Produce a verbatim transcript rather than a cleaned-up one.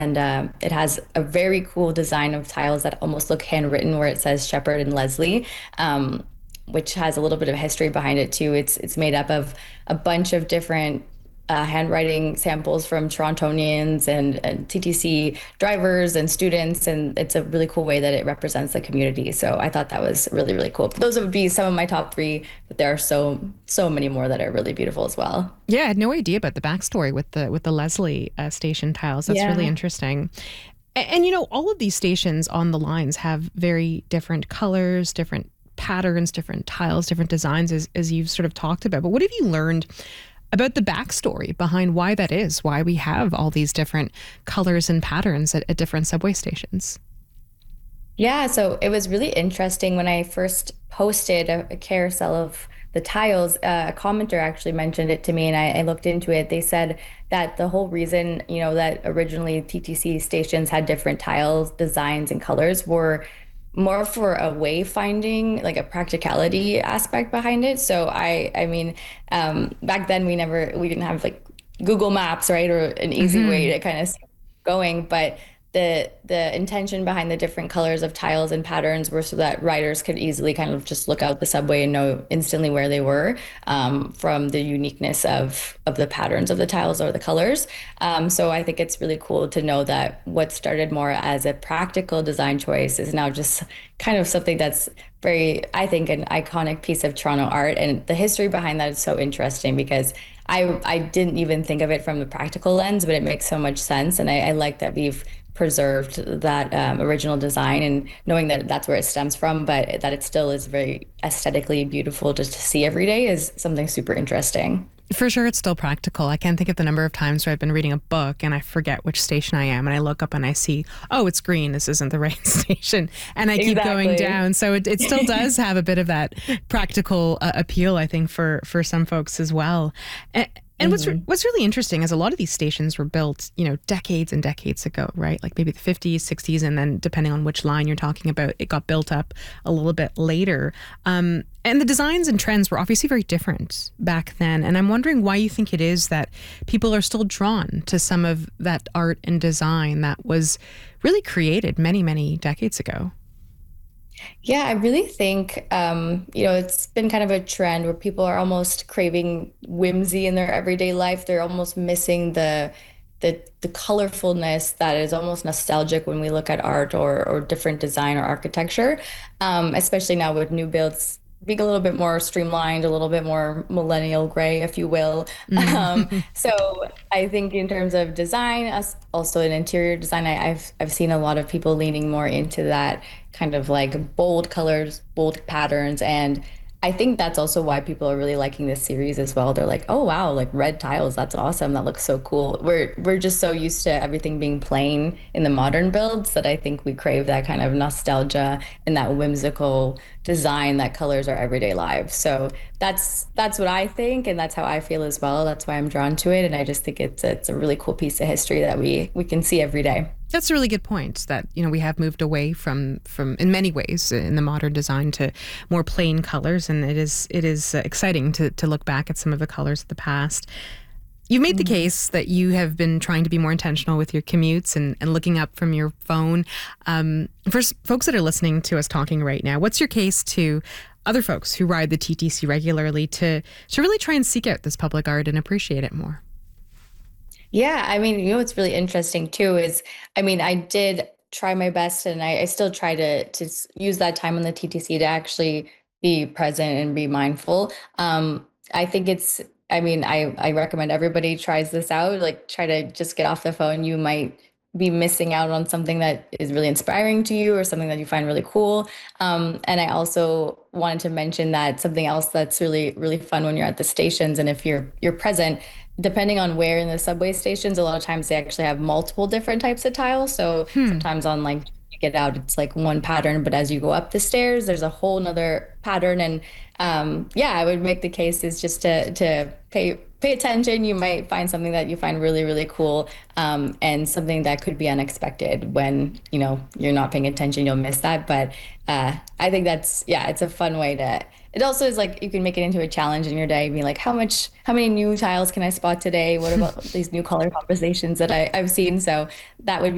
and uh, it has a very cool design of tiles that almost look handwritten, where it says Shepherd and Leslie, um, which has a little bit of history behind it too. It's it's made up of a bunch of different uh, handwriting samples from Torontonians and, and T T C drivers and students, and it's a really cool way that it represents the community. So I thought that was really, really cool. Those would be some of my top three, but there are so so many more that are really beautiful as well. Yeah, I had no idea about the backstory with the with the Leslie uh, station tiles. That's really Yeah. interesting. And, and you know, all of these stations on the lines have very different colors, different patterns, different tiles, different designs, as, as you've sort of talked about. But what have you learned about the backstory behind why that is, why we have all these different colors and patterns at, at different subway stations? Yeah, so it was really interesting when I first posted a, a carousel of the tiles. Uh, a commenter actually mentioned it to me, and I, I looked into it. They said that the whole reason, you know, that originally T T C stations had different tiles, designs, and colors were more for a wayfinding, like a practicality aspect behind it. So I, I mean, um, back then we never, we didn't have like Google Maps, right, or an easy way Hmm. to kind of going, but the the intention behind the different colors of tiles and patterns were so that riders could easily kind of just look out the subway and know instantly where they were, um, from the uniqueness of of the patterns of the tiles or the colors. Um, so I think it's really cool to know that what started more as a practical design choice is now just kind of something that's very, I think, an iconic piece of Toronto art. And the history behind that is so interesting because I I didn't even think of it from the practical lens, but it makes so much sense. And I, I like that we've preserved that um, original design and knowing that that's where it stems from, but that it still is very aesthetically beautiful just to see every day is something super interesting. For sure, it's still practical. I can't think of the number of times where I've been reading a book and I forget which station I am, and I look up and I see, oh, it's green. This isn't the right station, and I keep going Exactly. down. So it, it still does have a bit of that practical uh, appeal, I think, for for some folks as well. And, and what's re- Mhm. what's really interesting is a lot of these stations were built, you know, decades and decades ago, right? Like maybe the fifties, sixties, and then depending on which line you're talking about, it got built up a little bit later. Um, and the designs and trends were obviously very different back then. And I'm wondering why you think it is that people are still drawn to some of that art and design that was really created many, many decades ago. Yeah, I really think, um, you know, it's been kind of a trend where people are almost craving whimsy in their everyday life. They're almost missing the the the colorfulness that is almost nostalgic when we look at art or or different design or architecture. Um, especially now with new builds being a little bit more streamlined, a little bit more millennial gray, if you will. Um, Mm. so I think in terms of design, as also in interior design, I, I've I've seen a lot of people leaning more into that kind of like bold colors, bold patterns, and I think that's also why people are really liking this series as well. They're like, "Oh wow, like red tiles, that's awesome. That looks so cool." We're we're just so used to everything being plain in the modern builds that I think we crave that kind of nostalgia and that whimsical design that colors our everyday lives. So that's that's what I think, and that's how I feel as well. That's why I'm drawn to it, and I just think it's it's a really cool piece of history that we we can see every day. That's a really good point that, you know, we have moved away from from in many ways in the modern design to more plain colors, and it is it is uh, exciting to to look back at some of the colors of the past. You've made the Mhm. case that you have been trying to be more intentional with your commutes and, and looking up from your phone. Um, for s- folks that are listening to us talking right now, what's your case to other folks who ride the T T C regularly to to really try and seek out this public art and appreciate it more? Yeah, I mean, you know what's really interesting too is, I mean, I did try my best, and I, I still try to to s- use that time on the T T C to actually be present and be mindful. Um, I think it's, I mean, I I recommend everybody tries this out. Like, try to just get off the phone. You might be missing out on something that is really inspiring to you or something that you find really cool. Um, and I also wanted to mention that something else that's really really fun when you're at the stations, and if you're you're present, depending on where in the subway stations, a lot of times they actually have multiple different types of tiles. So Hmm. sometimes on like you get out, it's like one pattern, but as you go up the stairs, there's a whole nother pattern. And um, yeah, I would make the case is just to to pay pay attention. You might find something that you find really, really cool, um, and something that could be unexpected. When you know you're not paying attention, you'll miss that. But uh, I think that's, yeah, it's a fun way to, it also is like you can make it into a challenge in your day, be like, how much, how many new tiles can I spot today? What about these new color conversations that I, I've seen? So that would be